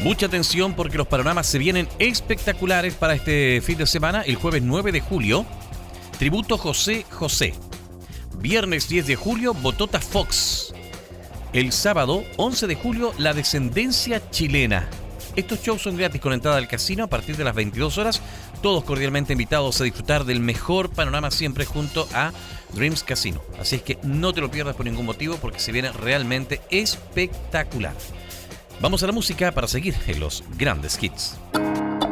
Mucha atención porque los panoramas se vienen espectaculares para este fin de semana. El jueves 9 de julio, tributo José José. Viernes 10 de julio, Botota Fox. El sábado 11 de julio, La Descendencia Chilena. Estos shows son gratis con entrada al casino a partir de las 22 horas. Todos cordialmente invitados a disfrutar del mejor panorama siempre junto a Dreams Casino. Así es que no te lo pierdas por ningún motivo porque se viene realmente espectacular. Vamos a la música para seguir en los grandes hits.